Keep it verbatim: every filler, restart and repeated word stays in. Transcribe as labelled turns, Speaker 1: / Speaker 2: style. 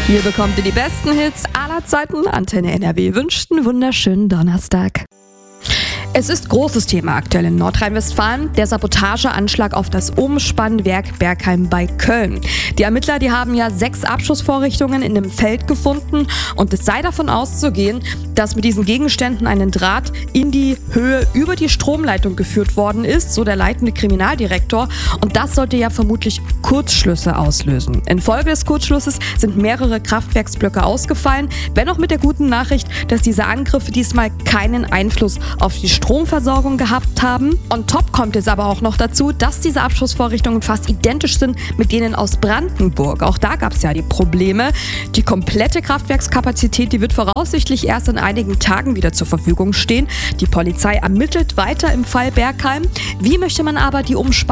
Speaker 1: Hier bekommt ihr die besten Hits aller Zeiten. Antenne N R W wünscht einen wunderschönen Donnerstag. Es ist großes Thema aktuell in Nordrhein-Westfalen, der Sabotageanschlag auf das Umspannwerk Bergheim bei Köln. Die Ermittler, die haben ja sechs Abschussvorrichtungen in dem Feld gefunden und es sei davon auszugehen, dass mit diesen Gegenständen ein Draht in die Höhe über die Stromleitung geführt worden ist, so der leitende Kriminaldirektor. Und das sollte ja vermutlich Kurzschlüsse auslösen. Infolge des Kurzschlusses sind mehrere Kraftwerksblöcke ausgefallen, wenn auch mit der guten Nachricht, dass diese Angriffe diesmal keinen Einfluss auf die Stromversorgung gehabt haben. On top kommt jetzt aber auch noch dazu, dass diese Abschussvorrichtungen fast identisch sind mit denen aus Brandenburg. Auch da gab es ja die Probleme. Die komplette Kraftwerkskapazität, die wird voraussichtlich erst in einigen Tagen wieder zur Verfügung stehen. Die Polizei ermittelt weiter im Fall Bergheim. Wie möchte man aber die Umspannung